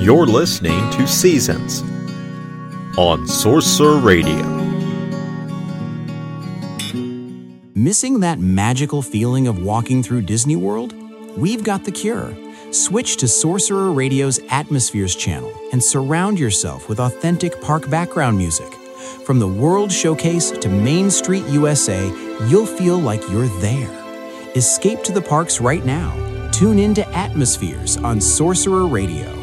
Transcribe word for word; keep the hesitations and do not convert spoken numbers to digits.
You're listening to Seasons on Sorcerer Radio. Missing that magical feeling of walking through Disney World? We've got the cure. Switch to Sorcerer Radio's Atmospheres channel and surround yourself with authentic park background music. From the World Showcase to Main Street U S A, you'll feel like you're there. Escape to the parks right now. Tune in to Atmospheres on Sorcerer Radio.